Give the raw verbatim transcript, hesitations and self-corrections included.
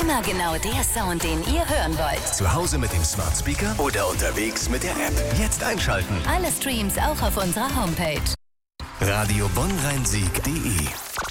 Immer genau der Sound, den ihr hören wollt. Zu Hause mit dem Smart Speaker oder unterwegs mit der App. Jetzt einschalten. Alle Streams auch auf unserer Homepage. Radio Bonn Rhein Sieg punkt de